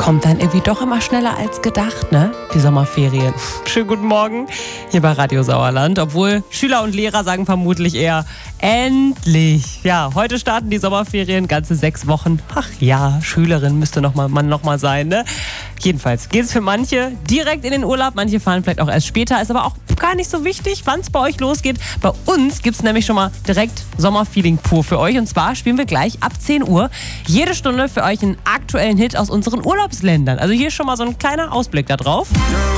kommt dann irgendwie doch immer schneller als gedacht, ne? Die Sommerferien. Schönen guten Morgen hier bei Radio Sauerland. Obwohl Schüler und Lehrer sagen vermutlich eher endlich. Ja, heute starten die Sommerferien, ganze 6 Wochen. Ach ja, Schülerin müsste man noch mal sein, ne? Jedenfalls geht es für manche direkt in den Urlaub. Manche fahren vielleicht auch erst später. Ist aber auch gar nicht so wichtig, wann es bei euch losgeht. Bei uns gibt es nämlich schon mal direkt Sommerfeeling pur für euch. Und zwar spielen wir gleich ab 10 Uhr jede Stunde für euch einen aktuellen Hit aus unseren Urlaubsländern. Also hier schon mal so ein kleiner Ausblick da drauf.